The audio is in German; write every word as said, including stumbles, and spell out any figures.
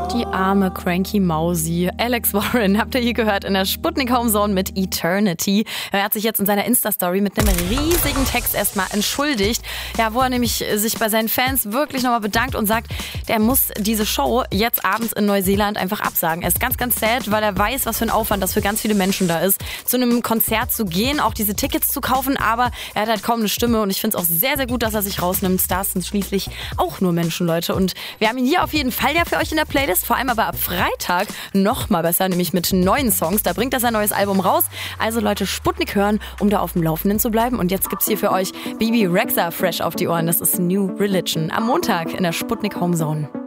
Die arme Cranky Mausi. Alex Warren habt ihr hier gehört in der Sputnik Homezone mit Eternity. Er hat sich jetzt in seiner Insta-Story mit einem riesigen Text erstmal entschuldigt. Ja, wo er nämlich sich bei seinen Fans wirklich nochmal bedankt und sagt, der muss diese Show jetzt abends in Neuseeland einfach absagen. Er ist ganz, ganz sad, weil er weiß, was für ein Aufwand das für ganz viele Menschen da ist, zu einem Konzert zu gehen, auch diese Tickets zu kaufen, aber er hat halt kaum eine Stimme und ich finde es auch sehr, sehr gut, dass er sich rausnimmt. Stars sind schließlich auch nur Menschen, Leute. Und wir haben ihn hier auf jeden Fall ja für euch in der Playlist. Vor allem aber ab Freitag noch mal besser, nämlich mit neuen Songs. Da bringt er sein neues Album raus. Also Leute, Sputnik hören, um da auf dem Laufenden zu bleiben. Und jetzt gibt's hier für euch Bebe Rexha fresh auf die Ohren. Das ist New Religion am Montag in der Sputnik Homezone.